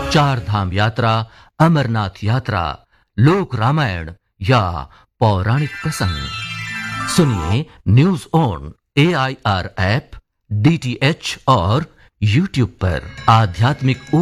चार धाम यात्रा, अमरनाथ यात्रा, लोक रामायण या पौराणिक प्रसंग सुनिए news on AIR app, DTH और YouTube पर आध्यात्मिक